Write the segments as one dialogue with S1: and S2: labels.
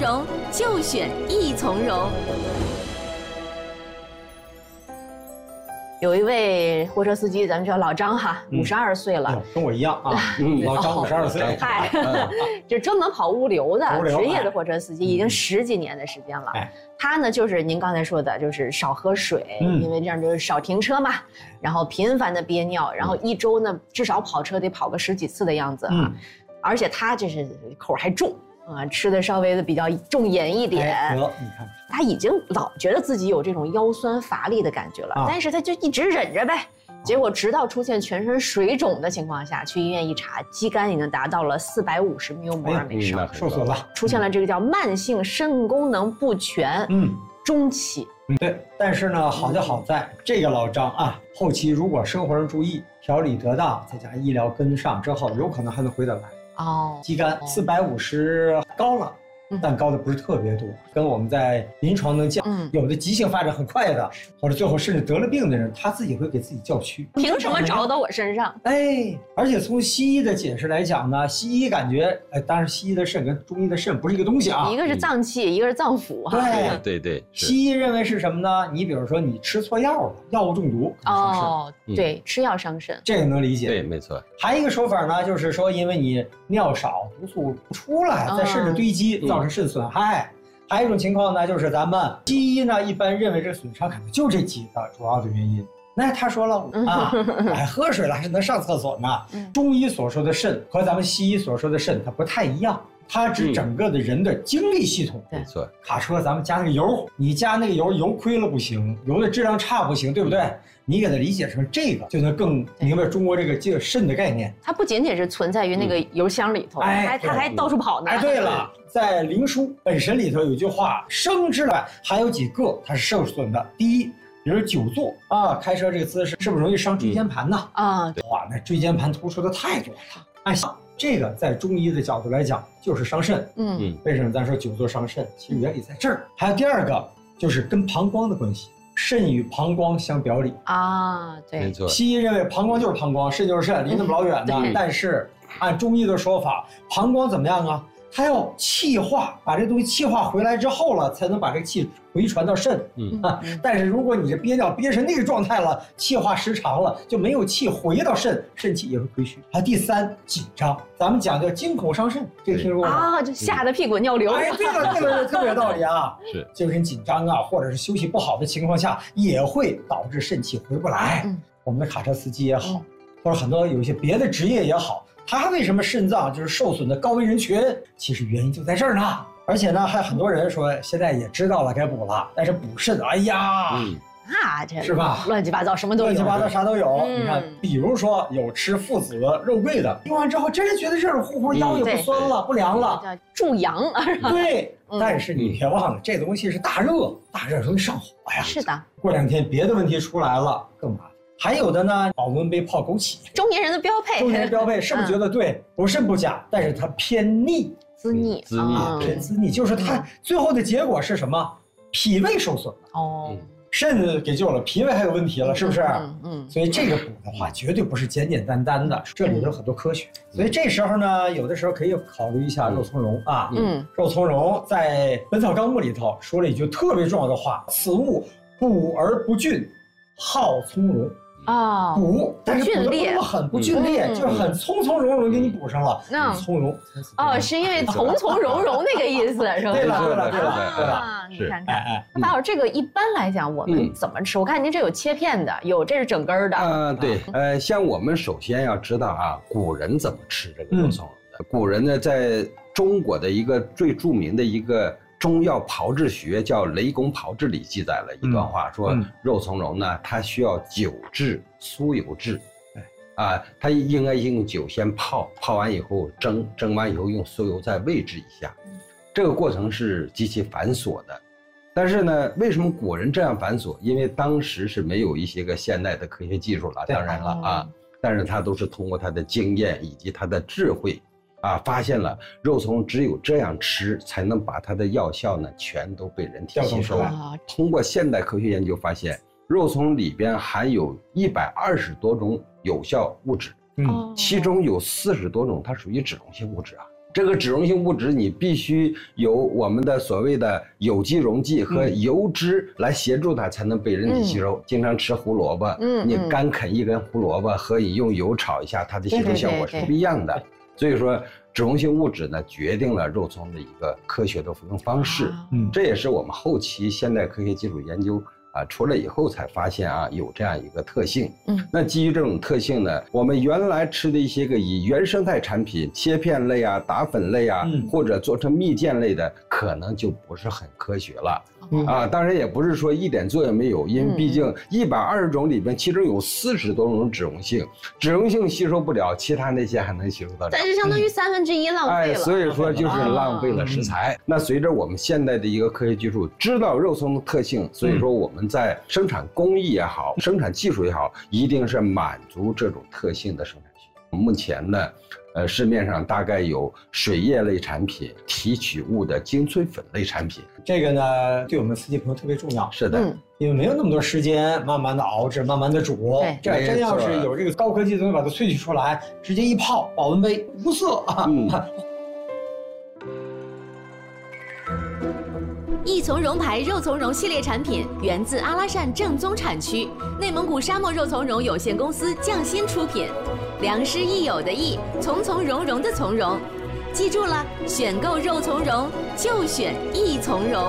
S1: 容就选益从容。有一位货车司机，咱们叫老张哈，52岁了，
S2: 跟我一样啊，老张52岁，
S1: 嗨，就专门跑物流的职业的货车司机，已经10几年的时间了。他呢，就是您刚才说的，就是少喝水，因为这样就是少停车嘛，然后频繁的憋尿，然后1周呢至少跑车得跑个10几次的样子啊，而且他这是口还重。吃的稍微的比较重盐一点，
S2: 你看，
S1: 他已经老觉得自己有这种腰酸乏力的感觉了，但是他就一直忍着呗。结果直到出现全身水肿的情况下，去医院一查，肌酐已经达到了450缪摩尔每升，
S2: 受损了，
S1: 出现了这个叫慢性肾功能不全，中期。
S2: 对，但是呢，好就好在这个老张啊，后期如果生活上注意，调理得当，再加医疗跟上之后，有可能还能回得来。肌酐450高了，但高的不是特别多，跟我们在临床能见，有的急性发展很快的，或者最后甚至得了病的人，他自己会给自己叫屈，
S1: 凭什么找到我身上？
S2: 而且从西医的解释来讲呢，西医感觉，当然西医的肾跟中医的肾不是一个东西啊，
S1: 一个是脏器，一个是脏腑哈。
S3: 对，
S2: 西医认为是什么呢？你比如说你吃错药了，药物中毒
S1: 对，吃药伤肾，
S2: 这个能理解。
S3: 对，没错。
S2: 还有一个说法呢，就是说因为你尿少，毒素不出来，在肾里堆积，造成肾损害。还有一种情况呢，就是咱们西医呢一般认为这损伤可能就这几个主要的原因。那他说了喝水了还是能上厕所呢。中医所说的肾和咱们西医所说的肾它不太一样，它指整个的人的精力系统。
S3: 没错，
S2: 卡车咱们加那个油，你加那个油亏了不行，油的质量差不行，对不对？你给它理解成这个，就能更明白中国这个肾的概念。
S1: 它不仅仅是存在于那个油箱里头，它还到处跑呢。
S2: 对了，在《灵书本神》里头有句话，生之外还有几个它是受损的。第一，比如久坐开车这个姿势是不是容易伤椎间盘呢？那椎间盘突出的太多了。这个在中医的角度来讲就是伤肾。为什么咱说久坐伤肾？其实原理在这儿。还有第二个就是跟膀胱的关系。肾与膀胱相表里
S1: 对，
S3: 没错。
S2: 西医认为膀胱就是膀胱，肾就是肾，离那么老远的。但是按中医的说法，膀胱怎么样啊？它要气化，把这东西气化回来之后了，才能把这个气回传到肾。但是如果你这憋尿憋成那个状态了，气化时长了，就没有气回到肾，肾气也会亏虚。第三，紧张，咱们讲叫惊恐伤肾，这个听说过吗？
S1: 就吓得屁滚尿流。
S2: 对了，特别有道理啊。
S3: 是
S2: 精神紧张或者是休息不好的情况下，也会导致肾气回不来。我们的卡车司机也好，或者很多有一些别的职业也好。他为什么肾脏就是受损的高危人群？其实原因就在这儿呢。而且呢，还有很多人说现在也知道了该补了，但是补肾，
S1: 这
S2: 是吧？
S1: 乱七八糟什么都有，
S2: 乱七八糟啥都有。你看，比如说有吃附子肉桂的，用完之后真是觉得热热乎乎，腰也不酸了，不凉了，
S1: 叫助阳。
S2: 对，但是你别忘了，这东西是大热容易上火呀。
S1: 是的，
S2: 过2天别的问题出来了，更麻烦。还有的呢，保温杯泡枸杞，
S1: 中年人的标配。
S2: 中年人标配是不是觉得对？不是不假，但是它偏腻，偏滋腻，就是它最后的结果是什么？脾胃受损了。肾给救了，脾胃还有问题了，是不是？所以这个补的话，绝对不是简简单单的，这里有很多科学。所以这时候呢，有的时候可以考虑一下肉苁蓉啊。肉苁蓉在《本草纲目》里头说了一句特别重要的话：此物补而不峻，好苁蓉。补，但是补的不那么很不剧烈，就是很从从容容给你补上了。从容
S1: 是因为从从容容那个意思，是吧？
S2: 对了，
S1: 你看看，那马老这个一般来讲我们怎么吃？我看您这有切片的，有这是整根的。
S3: 对，像我们首先要知道古人怎么吃这个肉苁蓉的。古人呢，在中国的一个最著名的一个中药炮制学叫《雷公炮制》里记载了一段话，说肉苁蓉呢，它需要酒制、酥油制，它应该用酒先泡，泡完以后蒸，蒸完以后用酥油再煨制一下，这个过程是极其繁琐的。但是呢，为什么古人这样繁琐？因为当时是没有一些个现代的科学技术了，当然了但是他都是通过他的经验以及他的智慧。发现了肉苁蓉只有这样吃，才能把它的药效呢全都被人体吸收。通过现代科学研究发现，肉苁蓉里边含有120多种有效物质，其中有40多种它属于脂溶性物质这个脂溶性物质你必须有我们的所谓的有机溶剂和油脂来协助它，才能被人体吸收。经常吃胡萝卜，你干啃一根胡萝卜和你用油炒一下，它的吸收效果是不一样的。所以说，脂溶性物质呢决定了肉苁的一个科学的服用方式。这也是我们后期现代科学技术研究出来以后才发现有这样一个特性。那基于这种特性呢，我们原来吃的一些个以原生态产品、切片类打粉类或者做成蜜饯类的，可能就不是很科学了。当然也不是说一点作用没有，因为毕竟120种里边，其中有40多种脂溶性，脂溶性吸收不了，其他那些还能吸收到。
S1: 但是相当于1/3浪费了。
S3: 所以说就是浪费了食材。那随着我们现代的一个科学技术，知道肉苁的特性，所以说我们在生产工艺也好，生产技术也好，一定是满足这种特性的生产需求。目前呢，市面上大概有水液类产品、提取物的精粹粉类产品。
S2: 这个呢，对我们司机朋友特别重要。
S3: 是的，
S2: 因为没有那么多时间，慢慢的熬制，慢慢的煮。这真要是有这个高科技的东西把它萃取出来，直接一泡，保温杯无色
S4: 益从容牌肉苁蓉系列产品源自阿拉善正宗产区，内蒙古沙漠肉苁蓉有限公司匠心出品，良师益友的益，从容容的从容。记住了，选购肉苁蓉就选益从容。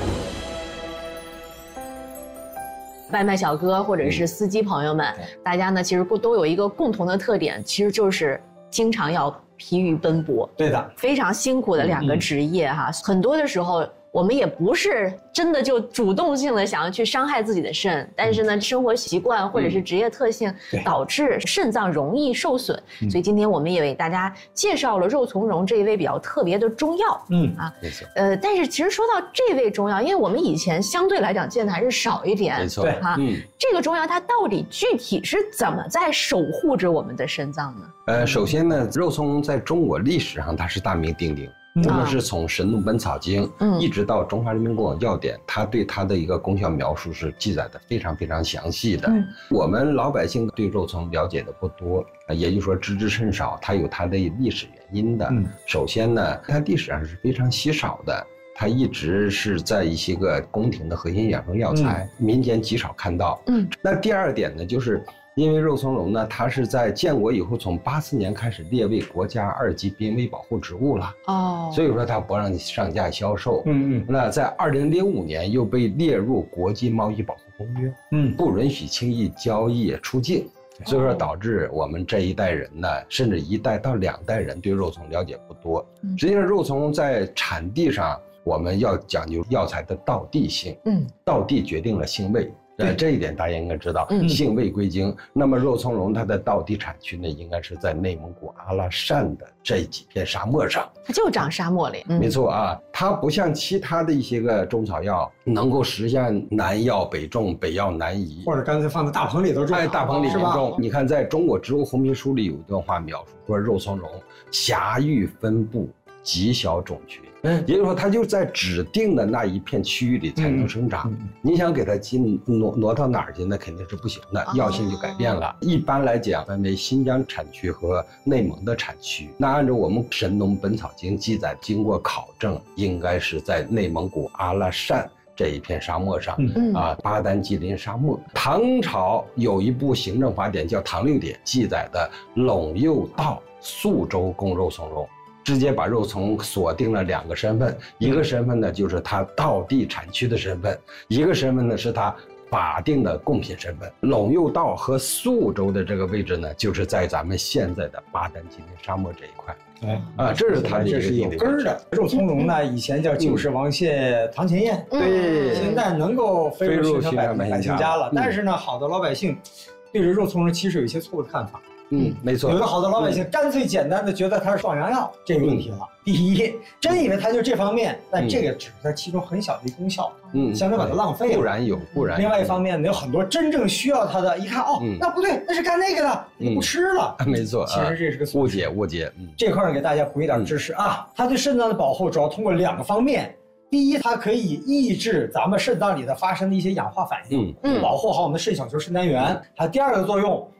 S1: 外卖小哥或者是司机朋友们，大家呢其实都有一个共同的特点，其实就是经常要疲于奔波。
S2: 对的，
S1: 非常辛苦的2个职业很多的时候我们也不是真的就主动性的想要去伤害自己的肾，但是呢，生活习惯或者是职业特性导致肾脏容易受损。所以今天我们也为大家介绍了肉苁蓉这一味比较特别的中药。
S3: 没错。
S1: 但是其实说到这味中药，因为我们以前相对来讲见的还是少一点，
S3: 没错。
S1: 这个中药它到底具体是怎么在守护着我们的肾脏
S3: 呢？首先呢，肉苁蓉在中国历史上它是大名鼎鼎。无论是从《神农本草经》一直到《中华人民共和国药典》，它对它的一个功效描述是记载的非常非常详细的。我们老百姓对肉苁了解的不多，也就是说知之甚少。它有它的历史原因的。首先呢，它历史上是非常稀少的，它一直是在一些个宫廷的核心养生药材，民间极少看到。那第二点呢，就是因为肉苁蓉呢，它是在建国以后，从84年开始列为国家2级濒危保护植物了。所以说它不让上架销售。那在2005年又被列入国际贸易保护公约，不允许轻易交易出境。所以说导致我们这一代人呢，甚至1代到2代人对肉苁了解不多。实际上肉苁在产地上，我们要讲究药材的道地性。道地决定了性味。这一点大家应该知道，性味归经。那么肉苁蓉它的道地产区呢，应该是在内蒙古阿拉善的这几片沙漠上。
S1: 它就长沙漠里。
S3: 没错它不像其他的一些个中草药能够实现南药北种，北药南移，
S2: 或者干脆放在大棚里头种。
S3: 大棚里面种。你看，在中国植物红皮书里有一段话描述说，肉苁蓉狭域分布，极小种群。也就是说，它就在指定的那一片区域里才能生长。你想给它挪到哪儿去，那肯定是不行的，药性就改变了。一般来讲，分为新疆产区和内蒙的产区。那按照我们《神农本草经》记载，经过考证，应该是在内蒙古阿拉善这一片沙漠上。巴丹吉林沙漠。唐朝有一部行政法典叫《唐六典》，记载的陇右道肃州供肉苁蓉。直接把肉苁锁定了2个身份，一个身份呢就是它道地产区的身份，一个身份呢是它法定的贡品身份。陇右道和肃州的这个位置呢，就是在咱们现在的巴丹吉林沙漠这一块。这是它的一个
S2: 有根儿的肉苁蓉呢，以前叫旧时王谢堂前燕，
S3: 对，
S2: 现在能够飞入寻常百姓家了。但是呢，好的老百姓对这肉苁蓉其实有一些错误的看法。
S3: 没错。
S2: 有的好的老百姓干脆简单的觉得它是壮阳药，这个问题了。第一，真以为它就这方面，但这个只是它其中很小的一功效，相当把它浪费了。
S3: 固然有。
S2: 另外一方面呢，有很多真正需要它的，一看那不对，那是干那个的，你不吃了。
S3: 没错。
S2: 其实这是个
S3: 误解。
S2: 这块儿给大家补一点知识它对肾脏的保护主要通过2个方面。第一，它可以抑制咱们肾脏里的发生的一些氧化反应，保护好我们的肾小球、肾单元。它第二个作用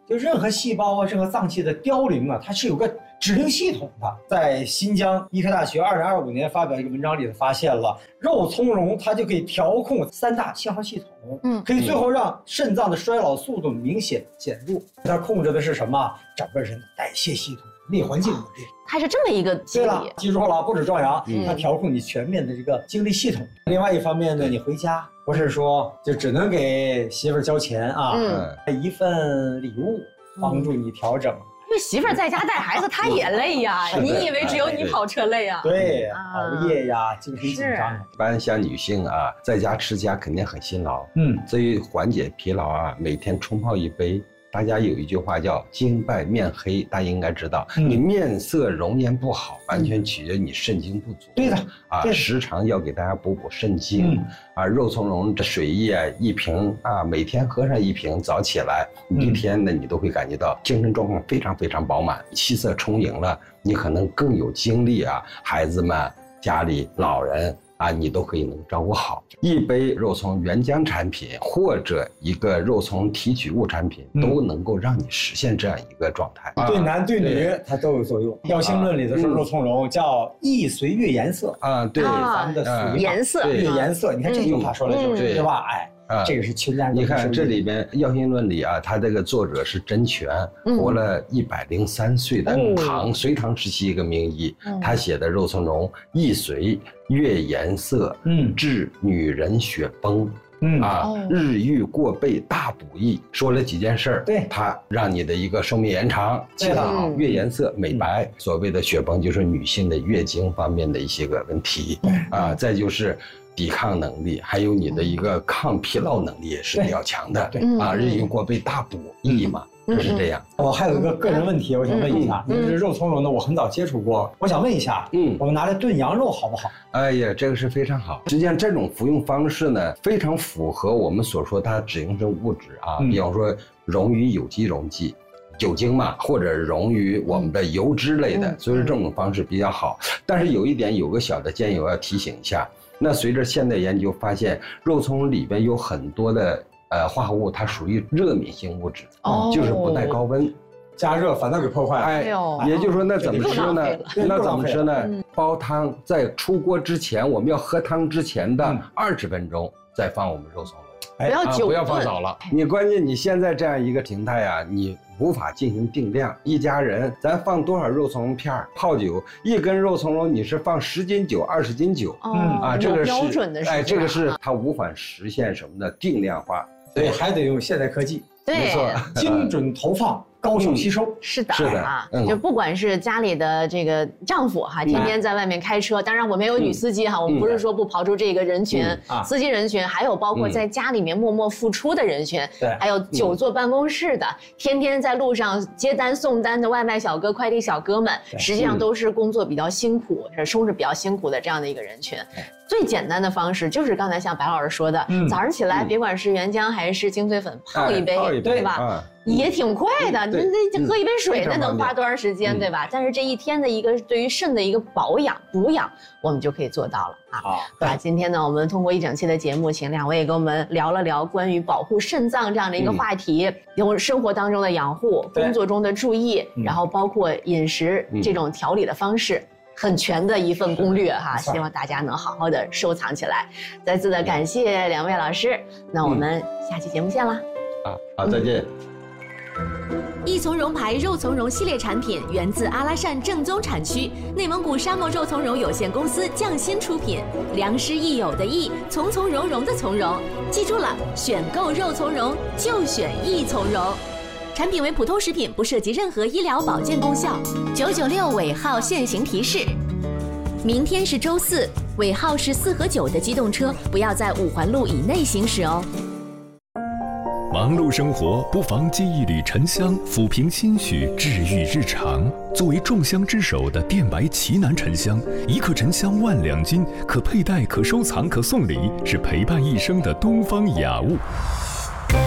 S2: 就任何细胞啊，任何脏器的凋零啊，它是有个指令系统的。在新疆医科大学2025年发表一个文章里发现了，肉苁蓉它就可以调控3大信号系统，可以最后让肾脏的衰老速度明显减弱。它控制的是什么？整个人的代谢系统、内环境稳定。
S1: 它是这么一个机理。
S2: 对了，记住了，不止壮阳，它调控你全面的这个精力系统。另外一方面呢，你回家不是说就只能给媳妇儿交钱啊，一份礼物帮助你调整。
S1: 因为媳妇儿在家带孩子，她也累呀。你以为只有你跑车累啊？
S2: 对，熬夜呀，精神紧张。
S3: 一般像女性啊，在家持家肯定很辛劳。至于缓解疲劳啊，每天冲泡一杯。大家有一句话叫“经败面黑”，大家应该知道，你面色容颜不好，完全取决于你肾精不足。
S2: 对的
S3: 啊，时常要给大家补肾精。肉苁蓉这水液1瓶啊，每天喝上1瓶，早起来一天呢，你都会感觉到精神状况非常非常饱满，气色充盈了，你可能更有精力啊，孩子们、家里老人。你都可以能照顾好。一杯肉苁原浆产品或者一个肉苁提取物产品，都能够让你实现这样一个状态。
S2: 对男对女它都有作用。药性论里的说肉苁蓉叫易随月颜色
S3: 对，
S2: 咱们的俗
S1: 颜色，
S2: 月颜色。你看这句话说的就是对吧？这个是全家人。
S3: 你看这里边药性论里啊，他这个作者是甄权，活了103岁的隋唐时期一个名医，他写的肉苁蓉易随月颜色，治女人血崩。日欲过备大补益，说了几件事儿。
S2: 对，
S3: 它让你的一个寿命延长，气色好，月颜色美白。所谓的血崩就是女性的月经方面的一些个问题再就是抵抗能力，还有你的一个抗疲劳能力也是比较强的。日欲过备大补益嘛。就是这样。
S2: 我还有一个个人问题，我想问一下，因为肉苁蓉呢，我很早接触过，我想问一下，我们拿来炖羊肉好不好？
S3: 哎呀，这个是非常好。实际上，这种服用方式呢，非常符合我们所说它脂溶性物质比方说溶于有机溶剂。酒精嘛，或者溶于我们的油脂类的，所以说这种方式比较好。但是有一点，有个小的建议，我要提醒一下。那随着现代研究发现，肉苁蓉里边有很多的化合物，它属于热敏性物质，就是不耐高温，
S2: 加热反倒给破坏
S3: 了。也就是说，那怎么吃呢？那怎么吃呢？煲汤在出锅之前，我们要喝汤之前的20分钟再放我们肉苁蓉，不要放早了。你关键你现在这样一个形态啊，你无法进行定量。一家人咱放多少肉苁蓉片泡酒，1根肉苁蓉你是放10斤酒、20斤酒，这个是
S1: 标准的，
S3: 这个是它无法实现什么的定量化，
S2: 所以还得用现代科技，
S1: 没
S3: 错，
S2: 精准投放。高手吸收
S1: 是的就不管是家里的这个丈夫天天在外面开车，当然我们也有女司机我们不是说不刨出这个人群，司机人群，还有包括在家里面默默付出的人群，还有久坐办公室的，天天在路上接单送单的外卖小哥、快递小哥们，实际上都是工作比较辛苦，收拾比较辛苦的这样的一个人群。最简单的方式就是刚才像白老师说的，早上起来别管是原浆还是精粹粉，泡一杯，对吧？也挺快的，你喝一杯水那能花多长时间，对吧？但是这一天的一个对于肾的一个保养补养，我们就可以做到了好，今天呢，我们通过一整期的节目，请2位跟我们聊了聊关于保护肾脏这样的一个话题，用生活当中的养护、工作中的注意，然后包括饮食这种调理的方式。很全的一份攻略希望大家能好好的收藏起来。再次的感谢2位老师，那我们下期节目见啦！
S3: 好，再见。
S4: 益从容牌肉苁蓉系列产品源自阿拉善正宗产区，内蒙古沙漠肉苁蓉有限公司匠心出品，良师益友的益，从从容容的从容。记住了，选购肉苁蓉就选益从容。产品为普通食品，不涉及任何医疗保健功效。996尾号限行提示：明天是周4，尾号是4和9的机动车不要在5环路以内行驶哦。
S5: 忙碌生活，不妨接一缕沉香，抚平心绪，治愈日常。作为众香之首的电白奇楠沉香，1克沉香万两金，可佩戴、可收藏、可送礼，是陪伴一生的东方雅物。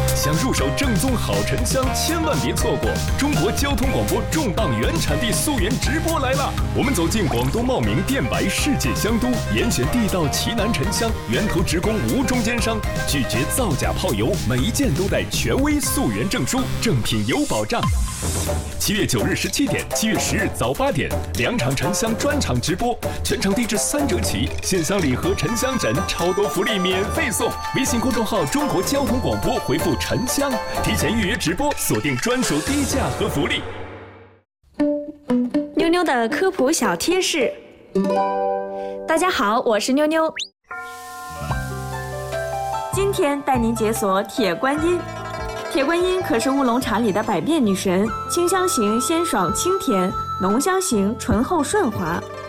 S5: 想入手正宗好沉香，千万别错过！中国交通广播重磅原产地溯源直播来了！我们走进广东茂名电白世界香都，严选地道奇楠沉香，源头直供无中间商，拒绝造假泡油，每一件都带权威溯源证书，正品有保障。7月9日17点，7月10日早8点，2场沉香专场直播，全场低至3折起，线香礼盒、沉香枕，超多福利免费送！微信公众号中国交通广播回复沉香，提前预约直播，锁定专属低价和福利。
S6: 妞妞的科普小贴士。大家好，我是妞妞。今天带您解锁铁观音。铁观音可是乌龙茶里的百变女神，清香型鲜爽清甜，浓香型醇厚顺滑，